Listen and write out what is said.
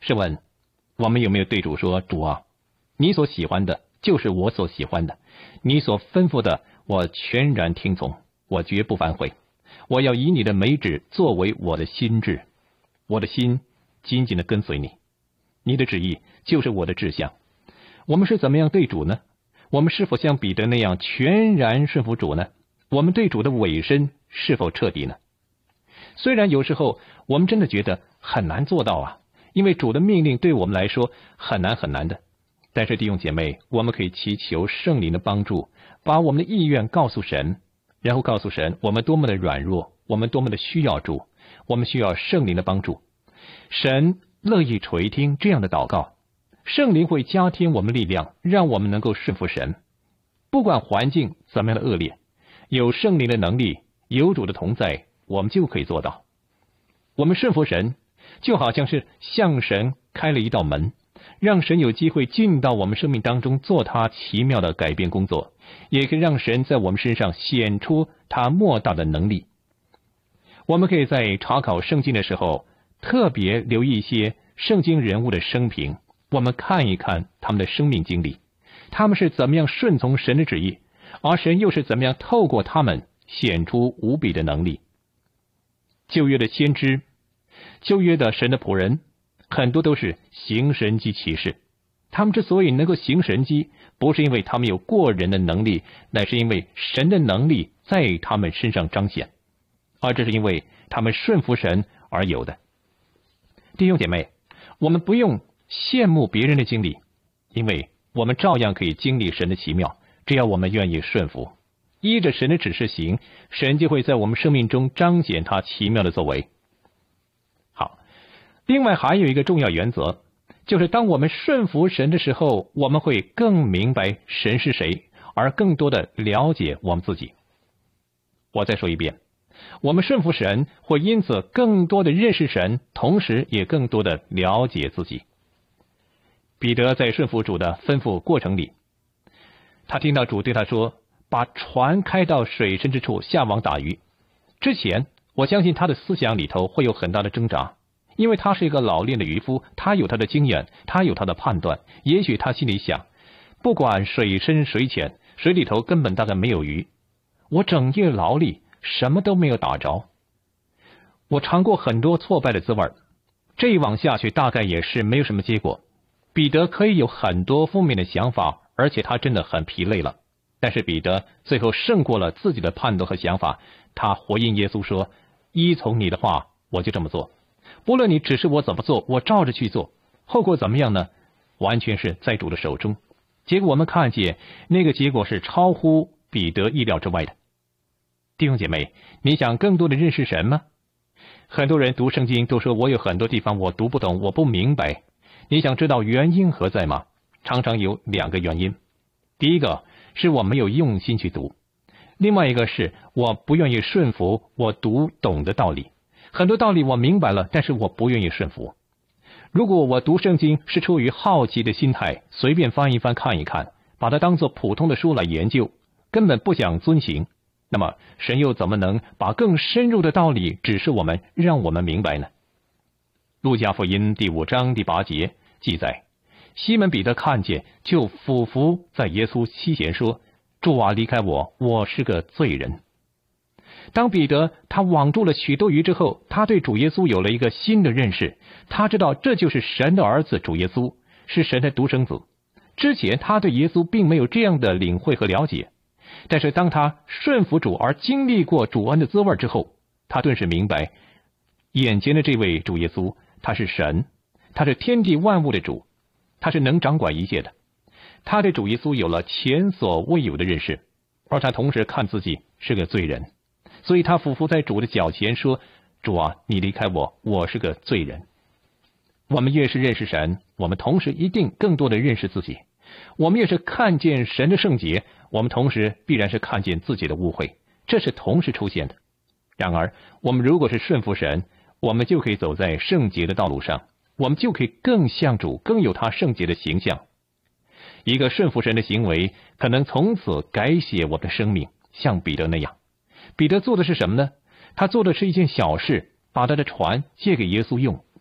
试问，我们有没有对主说，主啊，你所喜欢的就是我所喜欢的，你所吩咐的我全然听从，我绝不反悔，我要以你的美旨作为我的心志，我的心紧紧地跟随你，你的旨意就是我的志向。我们是怎么样对主呢？我们是否像彼得那样全然顺服主呢？我们对主的委身是否彻底呢？虽然有时候我们真的觉得很难做到啊，因为主的命令对我们来说很难很难的，但是弟兄姐妹，我们可以祈求圣灵的帮助，把我们的意愿告诉神，然后告诉神我们多么的软弱，我们多么的需要主，我们需要圣灵的帮助。神乐意垂听这样的祷告，圣灵会加添我们力量，让我们能够顺服神。不管环境怎么样的恶劣，有圣灵的能力，有主的同在，我们就可以做到。我们顺服神，就好像是向神开了一道门，让神有机会进到我们生命当中，做他奇妙的改变工作，也可以让神在我们身上显出他莫大的能力。我们可以在查考圣经的时候，特别留意一些圣经人物的生平，我们看一看他们的生命经历，他们是怎么样顺从神的旨意，而神又是怎么样透过他们显出无比的能力。旧约的先知，旧约的神的仆人，很多都是行神迹奇事。他们之所以能够行神迹，不是因为他们有过人的能力，乃是因为神的能力在他们身上彰显，而这是因为他们顺服神而有的。弟兄姐妹，我们不用羡慕别人的经历，因为我们照样可以经历神的奇妙，只要我们愿意顺服，依着神的指示行，神就会在我们生命中彰显他奇妙的作为。好，另外还有一个重要原则，就是当我们顺服神的时候，我们会更明白神是谁，而更多的了解我们自己。我再说一遍，我们顺服神，会因此更多的认识神，同时也更多的了解自己。彼得在顺服主的吩咐过程里，他听到主对他说，把船开到水深之处，下网打鱼。之前我相信他的思想里头会有很大的挣扎，因为他是一个老练的渔夫，他有他的经验，他有他的判断。也许他心里想，不管水深水浅，水里头根本大概没有鱼，我整夜劳力什么都没有打着，我尝过很多挫败的滋味，这一网下去大概也是没有什么结果。彼得可以有很多负面的想法，而且他真的很疲累了，但是彼得最后胜过了自己的判断和想法，他回应耶稣说，依从你的话，我就这么做，不论你指示我怎么做，我照着去做，后果怎么样呢？完全是在主的手中。结果我们看见那个结果是超乎彼得意料之外的。弟兄姐妹，你想更多的认识神吗？很多人读圣经都说，我有很多地方我读不懂，我不明白。你想知道原因何在吗？常常有两个原因。第一个是我没有用心去读，另外一个是我不愿意顺服我读懂的道理。很多道理我明白了，但是我不愿意顺服。如果我读圣经是出于好奇的心态，随便翻一翻看一看，把它当作普通的书来研究，根本不想遵行，那么神又怎么能把更深入的道理指示我们，让我们明白呢？路加福音第5章第8节记载，西门彼得看见，就俯伏在耶稣膝前说，主啊，离开我，我是个罪人。当彼得他网住了许多鱼之后，他对主耶稣有了一个新的认识，他知道这就是神的儿子主耶稣，是神的独生子。之前他对耶稣并没有这样的领会和了解，但是当他顺服主而经历过主恩的滋味之后，他顿时明白，眼前的这位主耶稣，他是神，他是天地万物的主，他是能掌管一切的。他对主耶稣有了前所未有的认识，而他同时看自己是个罪人，所以他俯伏在主的脚前说，主啊，你离开我，我是个罪人。我们越是认识神，我们同时一定更多的认识自己。我们越是看见神的圣洁，我们同时必然是看见自己的污秽，这是同时出现的。然而我们如果是顺服神，我们就可以走在圣洁的道路上，我们就可以更像主，更有他圣洁的形象。一个顺服神的行为可能从此改写我们的生命，像彼得那样。彼得做的是什么呢？他做的是一件小事，把他的船借给耶稣用，